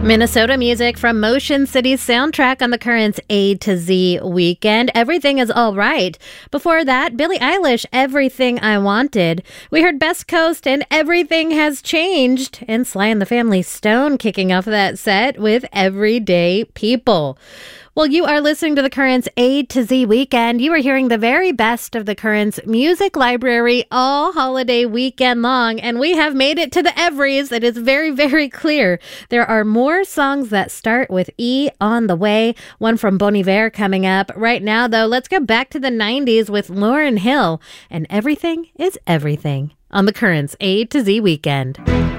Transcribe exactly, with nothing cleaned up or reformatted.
Minnesota music from Motion City's soundtrack on the Currents A to Z weekend. Everything is All Right. Before that, Billie Eilish, Everything I Wanted. We heard Best Coast and Everything Has Changed. And Sly and the Family Stone kicking off that set with Everyday People. Well, you are listening to the Currents A to Z weekend. You are hearing the very best of the Currents music library all holiday weekend long, and we have made it to the Everys. It is very, very clear. There are more songs that start with E on the way. One from Bon Iver coming up. Right now, though, let's go back to the nineties with Lauryn Hill, and Everything is Everything on the Currents A to Z weekend.